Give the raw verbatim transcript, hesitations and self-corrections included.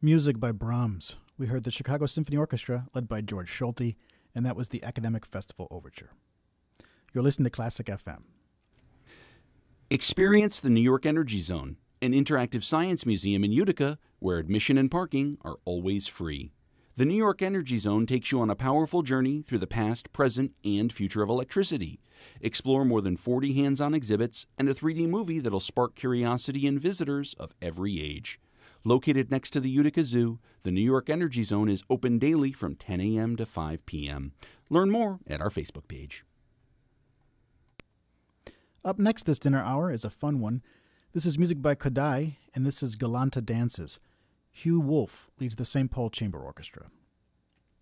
Music by Brahms. We heard the Chicago Symphony Orchestra, led by George Schulte, and that was the Academic Festival Overture. You're listening to Classic F M. Experience the New York Energy Zone, an interactive science museum in Utica where admission and parking are always free. The New York Energy Zone takes you on a powerful journey through the past, present, and future of electricity. Explore more than forty hands-on exhibits and a three D movie that'll spark curiosity in visitors of every age. Located next to the Utica Zoo, the New York Energy Zone is open daily from ten a.m. to five p.m. Learn more at our Facebook page. Up next this dinner hour is a fun one. This is music by Kodály, and this is Galanta Dances. Hugh Wolf leads the Saint Paul Chamber Orchestra.